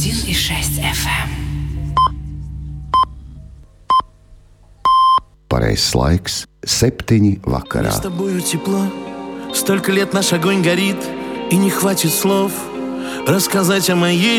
101,6 FM. Pareizais laiks - 7 vakarā. Мне с тобою тепло, столько лет наш огонь горит, и не хватит слов рассказать о моей